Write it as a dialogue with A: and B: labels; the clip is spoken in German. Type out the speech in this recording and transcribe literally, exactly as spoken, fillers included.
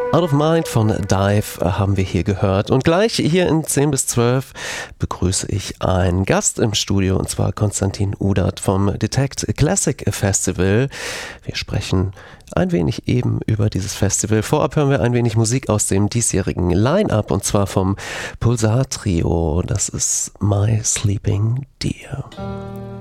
A: Out of Mind von Dive haben wir hier gehört. Und gleich hier in zehn bis zwölf begrüße ich einen Gast im Studio, und zwar Konstantin Udert vom Detect Classic Festival. Wir sprechen ein wenig eben über dieses Festival. Vorab hören wir ein wenig Musik aus dem diesjährigen Line-Up, und zwar vom Pulsar Trio. Das ist My Sleeping Dear.